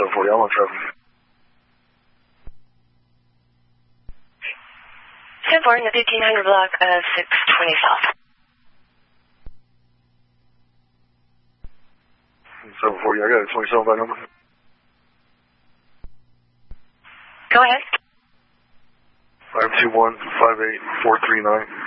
740, I'm on traffic. 10-4, the 1500 block of 620 South. 740, I got a 27 by number. Go ahead. 521-58439.